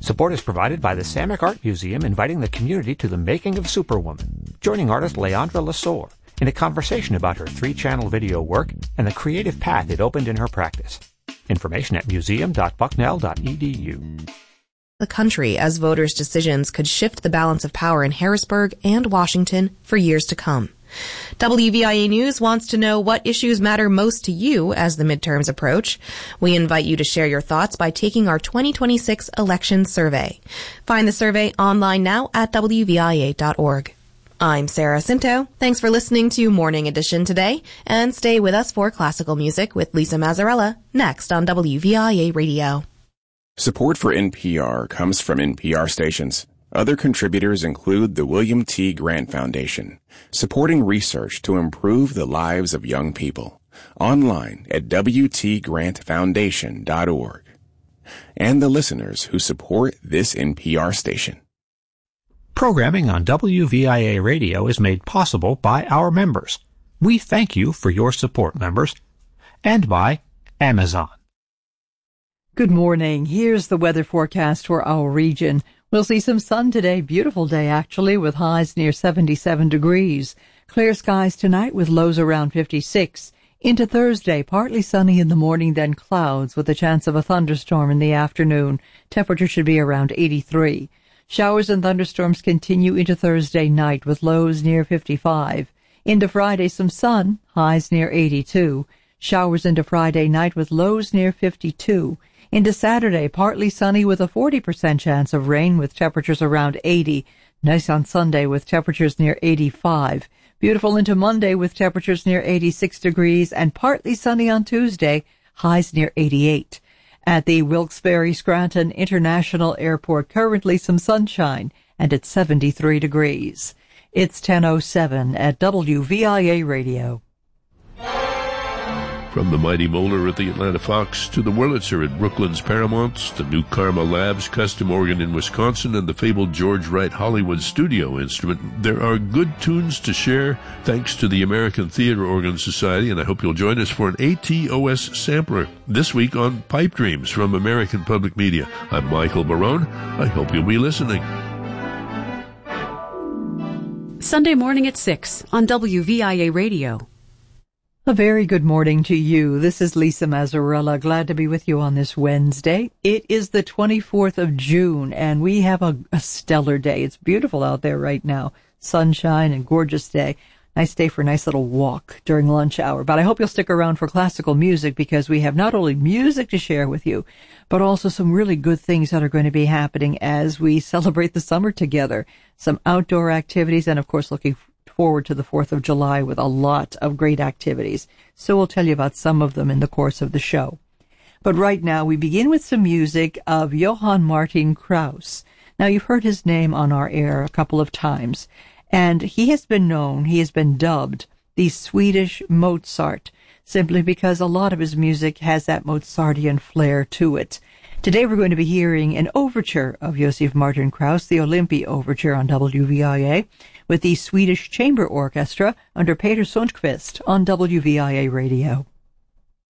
Support is provided by the Samick Art Museum, inviting the community to the making of Superwoman, joining artist Leandra Lesor in a conversation about her 3-channel video work and the creative path it opened in her practice. Information at museum.bucknell.edu. The country, as voters' decisions could shift the balance of power in Harrisburg and Washington for years to come. WVIA News wants to know what issues matter most to you as the midterms approach. We invite you to share your thoughts by taking our 2026 election survey. Find the survey online now at WVIA.org. I'm Sarah Cinto. Thanks for listening to Morning Edition today, and stay with us for classical music with Lisa Mazzarella next on WVIA Radio. Support for NPR comes from NPR stations. Other contributors include the William T. Grant Foundation, supporting research to improve the lives of young people. Online at wtgrantfoundation.org. And the listeners who support this NPR station. Programming on WVIA Radio is made possible by our members. We thank you for your support, members. And by Amazon. Good morning. Here's the weather forecast for our region. We'll see some sun today. Beautiful day, actually, with highs near 77 degrees. Clear skies tonight with lows around 56. Into Thursday, partly sunny in the morning, then clouds with a chance of a thunderstorm in the afternoon. Temperature should be around 83. Showers and thunderstorms continue into Thursday night with lows near 55. Into Friday, some sun, highs near 82. Showers into Friday night with lows near 52. Into Saturday, partly sunny with a 40% chance of rain with temperatures around 80. Nice on Sunday with temperatures near 85. Beautiful into Monday with temperatures near 86 degrees and partly sunny on Tuesday, highs near 88. At the Wilkes-Barre Scranton International Airport, currently some sunshine and it's 73 degrees. It's 10:07 at WVIA Radio. From the Mighty Moeller at the Atlanta Fox to the Wurlitzer at Brooklyn's Paramount, the new Karma Labs custom organ in Wisconsin, and the fabled George Wright Hollywood studio instrument, there are good tunes to share thanks to the American Theater Organ Society, and I hope you'll join us for an ATOS sampler this week on Pipe Dreams from American Public Media. I'm Michael Barone. I hope you'll be listening. Sunday morning at 6 on WVIA Radio. A very good morning to you. This is Lisa Mazzarella. Glad to be with you on this Wednesday. It is the 24th of June, and we have a stellar day. It's beautiful out there right now. Sunshine and gorgeous day. Nice day for a nice little walk during lunch hour. But I hope you'll stick around for classical music because we have not only music to share with you, but also some really good things that are going to be happening as we celebrate the summer together. Some outdoor activities and, of course, looking forward to the 4th of July with a lot of great activities. So we'll tell you about some of them in the course of the show. But right now we begin with some music of Johann Martin Krauss. Now you've heard his name on our air a couple of times, and he has been dubbed the Swedish Mozart, simply because a lot of his music has that Mozartian flair to it. Today we're going to be hearing an overture of Josef Martin Krauss, the Olympi Overture on WVIA, with the Swedish Chamber Orchestra under Peter Sundqvist on WVIA Radio.